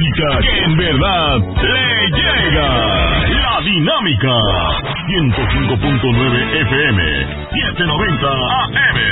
música que en verdad le llega. La Dinámica 105.9 FM 790 AM.